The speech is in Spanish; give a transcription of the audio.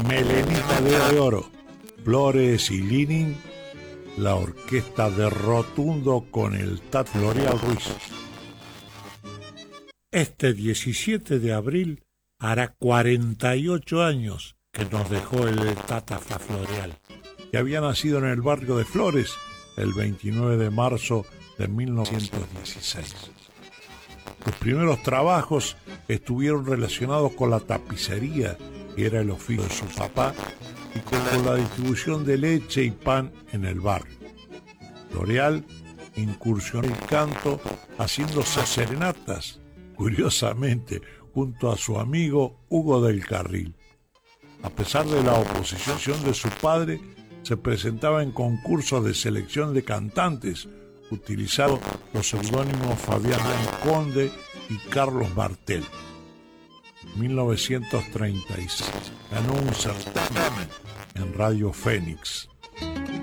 Melenita de Oro, Flores y Linin, la orquesta de Rotundo con el Tata Floreal Ruiz. Este 17 de abril hará 48 años que nos dejó el Tata Floreal, que había nacido en el barrio de Flores el 29 de marzo de 1916. Los primeros trabajos estuvieron relacionados con la tapicería, que era el oficio de su papá, y con la distribución de leche y pan en el barrio. Floreal incursionó en el canto haciendo serenatas, curiosamente, junto a su amigo Hugo del Carril. A pesar de la oposición de su padre, se presentaba en concursos de selección de cantantes, utilizando los seudónimos Fabián Conde y Carlos Martel. En 1936 ganó un certamen en Radio Fénix.